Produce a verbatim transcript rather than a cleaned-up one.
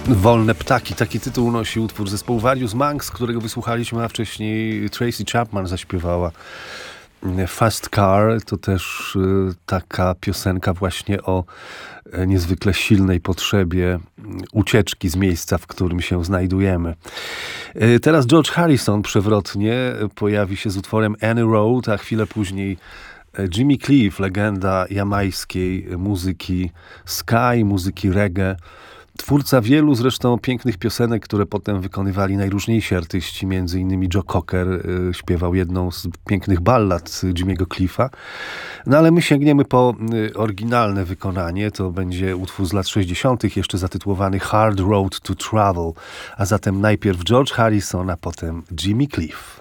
Wolne ptaki. Taki tytuł nosi utwór zespołu Various Monks, którego wysłuchaliśmy, a wcześniej Tracy Chapman zaśpiewała Fast Car. To też y, taka piosenka właśnie o y, niezwykle silnej potrzebie ucieczki z miejsca, w którym się znajdujemy. Y, teraz George Harrison przewrotnie pojawi się z utworem Any Road, a chwilę później Jimmy Cliff, legenda jamajskiej muzyki ska, muzyki reggae. Twórca wielu zresztą pięknych piosenek, które potem wykonywali najróżniejsi artyści, między innymi Joe Cocker y, śpiewał jedną z pięknych ballad Jimmy'ego Cliffa. No ale my sięgniemy po y, oryginalne wykonanie. To będzie utwór z lat sześćdziesiątych, jeszcze zatytułowany Hard Road to Travel. A zatem najpierw George Harrison, a potem Jimmy Cliff.